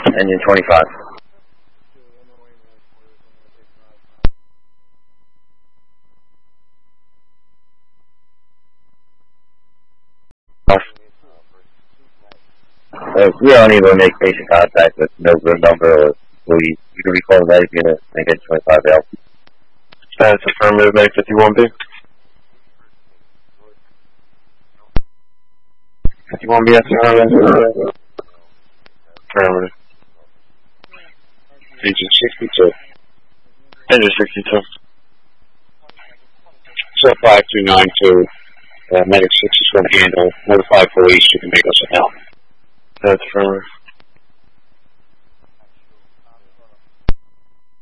Engine 25. We don't even make basic contact with no room number or Louis. You can recall that if you're going to make it 25L. Status affirmative, May 51B. 51B, affirmative. Engine 62. Engine 62. So 5292. Medic 6 is going to handle. Notify police. You can make us a help. That's affirmative.